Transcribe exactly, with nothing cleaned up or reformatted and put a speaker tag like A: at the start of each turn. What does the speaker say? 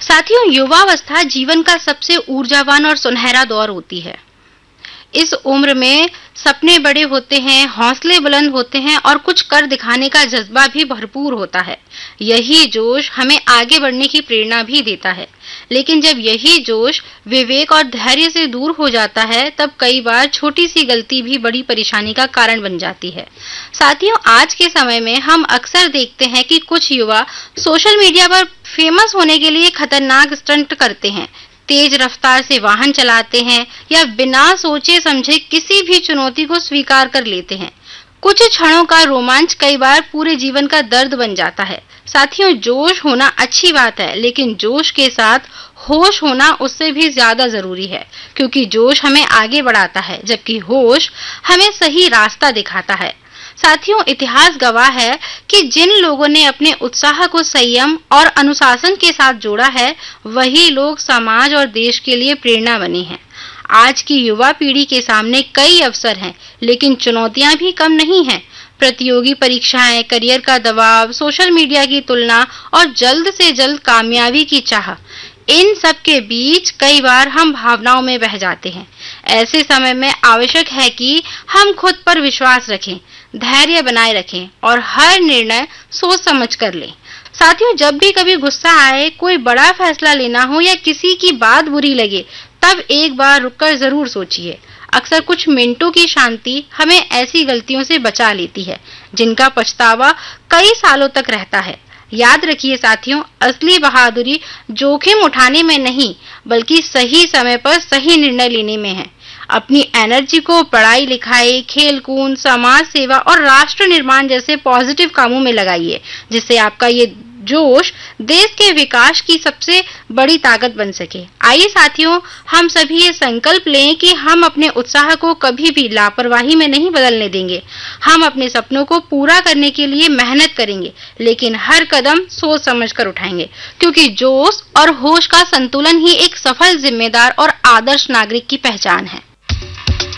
A: साथियों, युवावस्था जीवन का सबसे ऊर्जावान और सुनहरा दौर होती है। इस उम्र में सपने बड़े होते हैं, हौसले बुलंद होते हैं और कुछ कर दिखाने का जज्बा भी भरपूर होता है। यही जोश हमें आगे बढ़ने की प्रेरणा भी देता है। लेकिन जब यही जोश विवेक और धैर्य से दूर हो जाता है, तब कई बार छोटी सी गलती भी बड़ी परेशानी का कारण बन जाती है। साथियों, आज के समय में हम अक्सर देखते हैं कि कुछ युवा सोशल मीडिया पर फेमस होने के लिए खतरनाक स्टंट करते हैं, तेज रफ्तार से वाहन चलाते हैं या बिना सोचे समझे किसी भी चुनौती को स्वीकार कर लेते हैं। कुछ क्षणों का रोमांच कई बार पूरे जीवन का दर्द बन जाता है। साथियों, जोश होना अच्छी बात है, लेकिन जोश के साथ होश होना उससे भी ज्यादा जरूरी है, क्योंकि जोश हमें आगे बढ़ाता है, जबकि होश हमें सही रास्ता दिखाता है। साथियों, इतिहास गवाह है कि जिन लोगों ने अपने उत्साह को संयम और अनुशासन के साथ जोड़ा है, वही लोग समाज और देश के लिए प्रेरणा बने हैं। आज की युवा पीढ़ी के सामने कई अवसर हैं, लेकिन चुनौतियां भी कम नहीं हैं। प्रतियोगी परीक्षाएं, करियर का दबाव, सोशल मीडिया की तुलना और जल्द से जल्द कामयाबी की चाह, इन सब के बीच कई बार हम भावनाओं में बह जाते हैं। ऐसे समय में आवश्यक है कि हम खुद पर विश्वास रखें, धैर्य बनाए रखें और हर निर्णय सोच समझ कर लें। साथियों, जब भी कभी गुस्सा आए, कोई बड़ा फैसला लेना हो या किसी की बात बुरी लगे, तब एक बार रुककर जरूर सोचिए। अक्सर कुछ मिनटों की शांति हमें ऐसी गलतियों से बचा लेती है, जिनका पछतावा कई सालों तक रहता है। याद रखिए साथियों, असली बहादुरी जोखिम उठाने में नहीं, बल्कि सही समय पर सही निर्णय लेने में है। अपनी एनर्जी को पढ़ाई लिखाई, खेल कूद, समाज सेवा और राष्ट्र निर्माण जैसे पॉजिटिव कामों में लगाइए, जिससे आपका ये जोश देश के विकास की सबसे बड़ी ताकत बन सके। आइए साथियों, हम सभी ये संकल्प लें कि हम अपने उत्साह को कभी भी लापरवाही में नहीं बदलने देंगे। हम अपने सपनों को पूरा करने के लिए मेहनत करेंगे, लेकिन हर कदम सोच समझकर उठाएंगे, क्योंकि जोश और होश का संतुलन ही एक सफल, जिम्मेदार और आदर्श नागरिक की पहचान है।